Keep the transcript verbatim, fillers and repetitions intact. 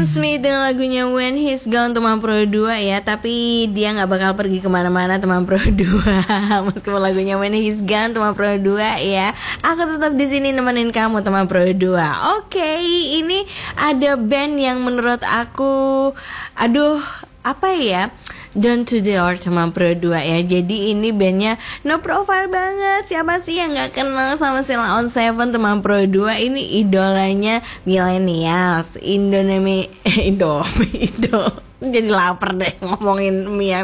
Smith dengan lagunya When He's Gone teman Pro dua ya. Tapi dia gak bakal pergi kemana-mana teman Pro dua. Meskipun lagunya When He's Gone teman Pro dua ya, aku tetap di sini nemenin kamu teman Pro dua. Oke, ini ada band yang menurut aku, aduh apa ya, Down to the Earth teman Pro dua ya. Jadi ini bandnya no profile banget. Siapa sih yang gak kenal sama Sheila on Seven teman Pro dua? Ini idolanya millennials Indonesia. Indo Indo Jadi lapar deh ngomongin Mia